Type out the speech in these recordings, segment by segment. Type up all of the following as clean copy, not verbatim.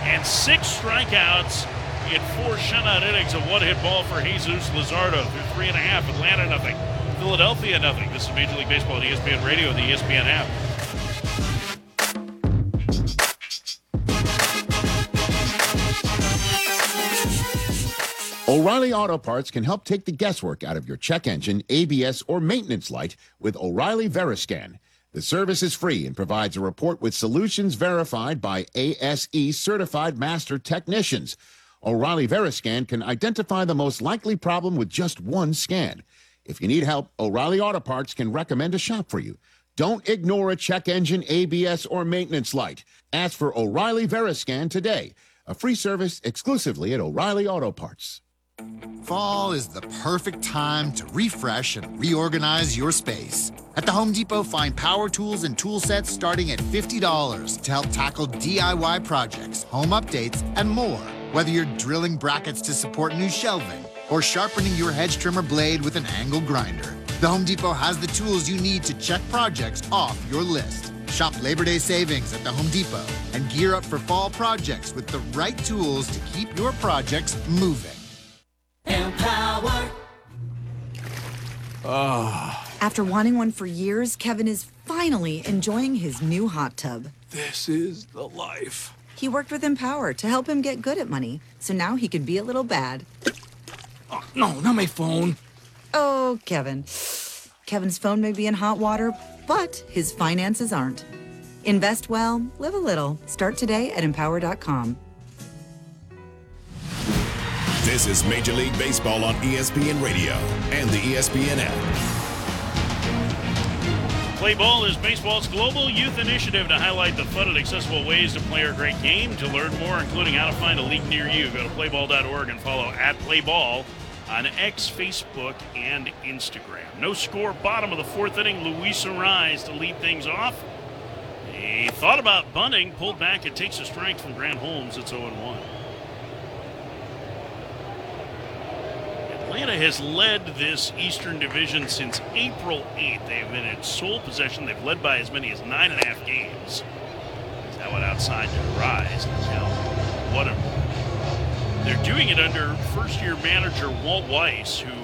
and 6 strikeouts in 4 shutout innings. A one-hit ball for Jesus Luzardo through 3.5. Atlanta nothing. Philadelphia nothing. This is Major League Baseball on ESPN Radio and the ESPN app. O'Reilly Auto Parts can help take the guesswork out of your check engine, ABS, or maintenance light with O'Reilly Veriscan. The service is free and provides a report with solutions verified by ASE certified master technicians. O'Reilly Veriscan can identify the most likely problem with just one scan. If you need help, O'Reilly Auto Parts can recommend a shop for you. Don't ignore a check engine, ABS, or maintenance light. Ask for O'Reilly Veriscan today. A free service exclusively at O'Reilly Auto Parts. Fall is the perfect time to refresh and reorganize your space. At the Home Depot, find power tools and tool sets starting at $50 to help tackle DIY projects, home updates, and more. Whether you're drilling brackets to support new shelving or sharpening your hedge trimmer blade with an angle grinder, the Home Depot has the tools you need to check projects off your list. Shop Labor Day savings at the Home Depot and gear up for fall projects with the right tools to keep your projects moving. Empower. After wanting one for years, Kevin is finally enjoying his new hot tub. This is the life. He worked with Empower to help him get good at money, so now he can be a little bad. Oh, no, not my phone. Oh, Kevin. Kevin's phone may be in hot water, but his finances aren't. Invest well, live a little. Start today at Empower.com. This is Major League Baseball on ESPN Radio and the ESPN app. Play Ball is baseball's global youth initiative to highlight the fun and accessible ways to play a great game. To learn more, including how to find a league near you, go to playball.org and follow @playball on X, Facebook, and Instagram. No score, bottom of the 4th inning. Luis Arraez to lead things off. He thought about bunting, pulled back, and takes a strike from Grant Holmes. It's 0-1. Atlanta has led this Eastern Division since April 8th. They've been in sole possession. They've led by as many as 9.5 games. That went outside to Arraez. They're doing it under first-year manager Walt Weiss, who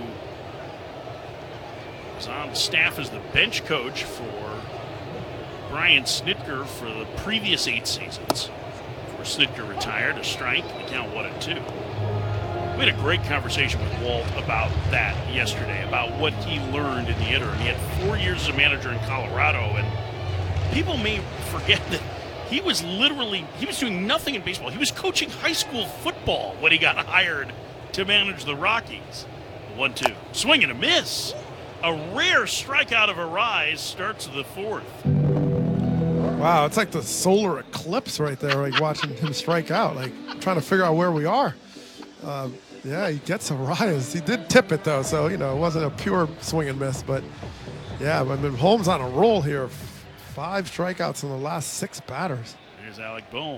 was on staff as the bench coach for Brian Snitker for the previous 8 seasons. Before Snitker retired, a strike, the count 1-2. We had a great conversation with Walt about that yesterday, about what he learned in the interim. He had 4 years as a manager in Colorado, and people may forget that he was doing nothing in baseball. He was coaching high school football when he got hired to manage the Rockies. 1-2. Swing and a miss. A rare strikeout of Arraez starts the 4th. Wow, it's like the solar eclipse right there, like watching him strike out, like trying to figure out where we are. Yeah, he gets Arraez. He did tip it, though, so, it wasn't a pure swing and miss. But, yeah, Holmes on a roll here. 5 strikeouts in the last 6 batters. Here's Alec Bohm.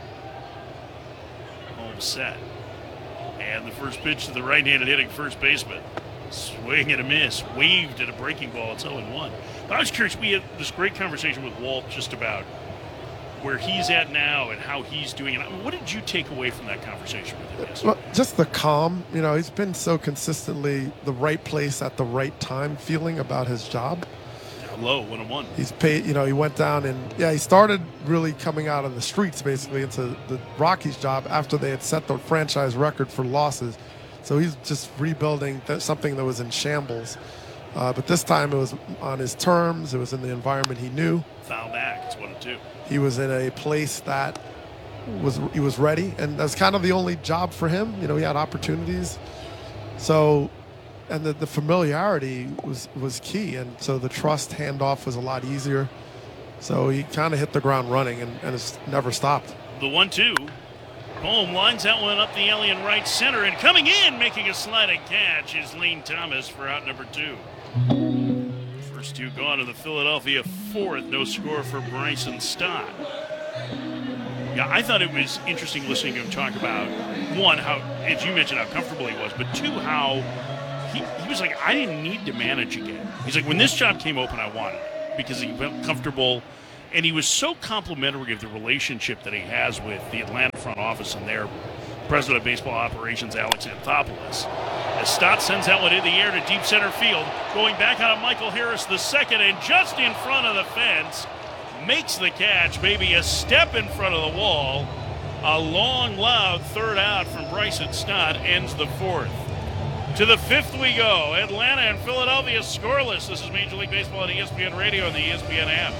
Holmes set. And the first pitch to the right-handed hitting first baseman. Swing and a miss. Waved at a breaking ball. It's 0-1. But I was curious. We had this great conversation with Walt just about where he's at now and how he's doing it. What did you take away from that conversation with him yesterday? Well, just the calm. He's been so consistently the right place at the right time feeling about his job. Low, 1-1. He's paid, he went down and, he started really coming out of the streets basically into the Rockies job after they had set the franchise record for losses. So he's just rebuilding something that was in shambles. But this time it was on his terms. It was in the environment he knew. Foul back. It's 1-2. He was in a place that he was ready, and that's kind of the only job for him. He had opportunities. So, and the familiarity was key, and so the trust handoff was a lot easier. So he kind of hit the ground running, and it's never stopped. The 1-2. Bohm lines that one up the alley in right center, and coming in, making a sliding catch is Lane Thomas for out number 2. First 2 gone to the Philadelphia 4th. No score for Bryson Stott. Yeah, I thought it was interesting listening to him talk about, one, how, as you mentioned, how comfortable he was, but 2, how he was like, I didn't need to manage again. He's like, when this job came open, I wanted it because he felt comfortable And he was so complimentary of the relationship that he has with the Atlanta front office and their president of baseball operations, Alex Anthopoulos. As Stott sends that one in the air to deep center field, going back out of Michael Harris the second, and just in front of the fence, makes the catch, maybe a step in front of the wall. A long, loud third out from Bryson Stott ends the fourth. To the fifth we go. Atlanta and Philadelphia scoreless. This is Major League Baseball on ESPN Radio and the ESPN app.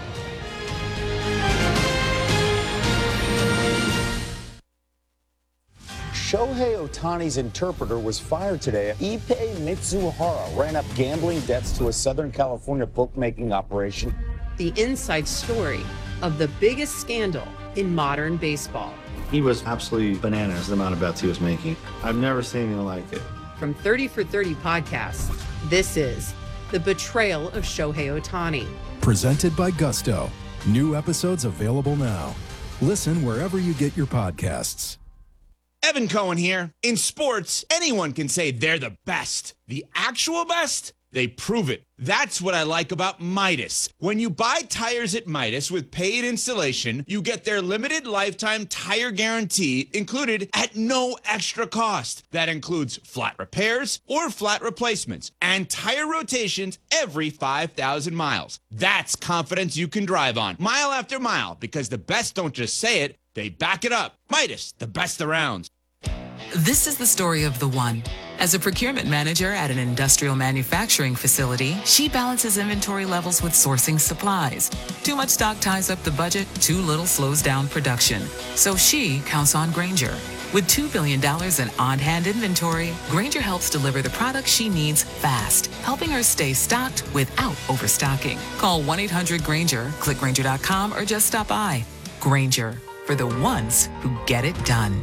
Shohei Ohtani's interpreter was fired today. Ippei Mitsuhara ran up gambling debts to a Southern California bookmaking operation. The inside story of the biggest scandal in modern baseball. He was absolutely bananas, the amount of bets he was making. I've never seen anything like it. From 30 for 30 podcasts, this is The Betrayal of Shohei Ohtani. Presented by Gusto. New episodes available now. Listen wherever you get your podcasts. Evan Cohen here. In sports, anyone can say they're the best. The actual best? They prove it. That's what I like about Midas. When you buy tires at Midas with paid installation, you get their limited lifetime tire guarantee included at no extra cost. That includes flat repairs or flat replacements and tire rotations every 5,000 miles. That's confidence you can drive on, mile after mile, because the best don't just say it, they back it up. Midas, the best around. This is the story of the one. As a procurement manager at an industrial manufacturing facility, she balances inventory levels with sourcing supplies. Too much stock ties up the budget, too little slows down production. So she counts on Grainger. With $2 billion in on-hand inventory, Grainger helps deliver the products she needs fast, helping her stay stocked without overstocking. Call 1-800-GRAINGER, click Grainger.com, or just stop by. Grainger, for the ones who get it done.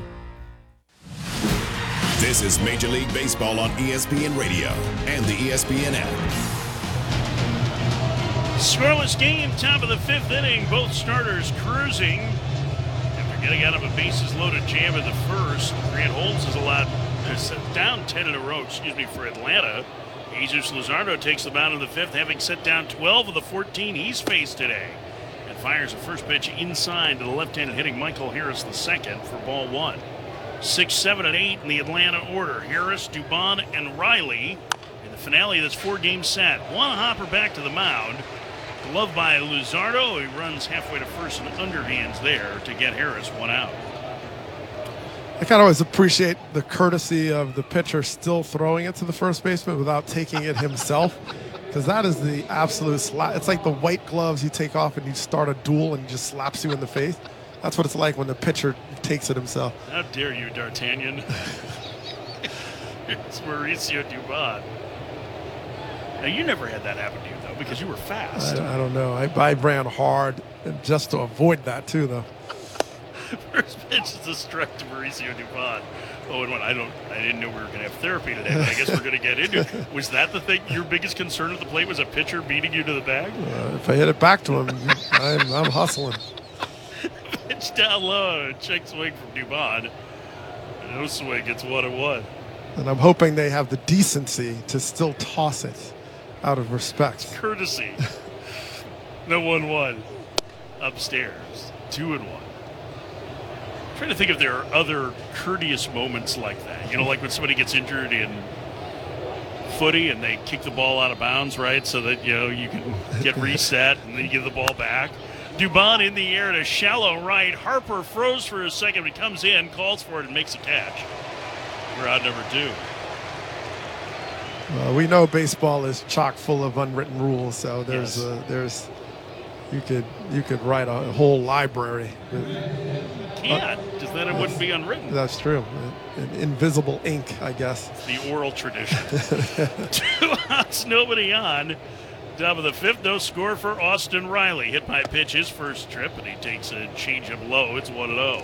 This is Major League Baseball on ESPN Radio and the ESPN app. Scoreless game, top of the fifth inning. Both starters cruising after getting out of a bases-loaded jam in the first. Grant Holmes is down 10 in a row, for Atlanta. Jesus Luzardo takes the mound in the fifth, having set down 12 of the 14 he's faced today. And fires a first pitch inside to the left-handed hitting Michael Harris the second for ball one. 6, 7, and 8 in the Atlanta order. Harris, Dubon, and Riley. In the finale of this four-game set, one hopper back to the mound. Glove by Luzardo. He runs halfway to first and underhands there to get Harris one out. I kind of always appreciate the courtesy of the pitcher still throwing it to the first baseman without taking it himself, because that is the absolute slap. It's like the white gloves you take off and you start a duel and he just slaps you in the face. That's what it's like when the pitcher takes it himself. How dare you, D'Artagnan? It's Mauricio Dubon. Now, you never had that happen to you, though, because you were fast. I don't know. I ran hard just to avoid that, too, though. First pitch is a strike to Mauricio Dubon. 0-1. I didn't know we were going to have therapy today, but I guess we're going to get into it. Was that the thing? Your biggest concern at the plate was a pitcher beating you to the bag? If I hit it back to him, I'm hustling. Pitch down low, check swing from Dubon. No swing, it's 1-1. And I'm hoping they have the decency to still toss it out of respect. Courtesy. No 1-1. Upstairs. 2-1. I'm trying to think if there are other courteous moments like that. You know, like when somebody gets injured in footy and they kick the ball out of bounds, right? So that, you can get reset and then you give the ball back. Dubon in the air to shallow right. Harper froze for a second, but he comes in, calls for it, and makes a catch. We're out number 2. We know baseball is chock full of unwritten rules, so you could write a whole library. Can't, because then it wouldn't be unwritten. That's true. In invisible ink, I guess. It's the oral tradition. 2 outs, nobody on. Top of the fifth, no score for Austin Riley. Hit by pitch his first trip, and he takes a changeup low. It's 1-0.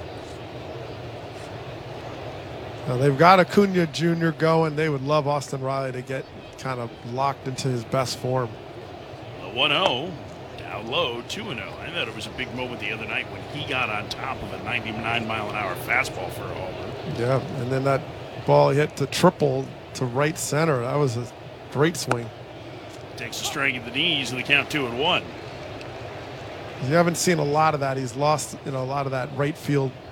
They've got Acuna Jr. going. They would love Austin Riley to get kind of locked into his best form. A 1-0, down low, 2-0. I thought it was a big moment the other night when he got on top of a 99-mile-an-hour fastball for a homer. Yeah, and then that ball hit to triple to right center. That was a great swing. Takes a strike at the knees and the count 2-1. You haven't seen a lot of that. He's lost, a lot of that right field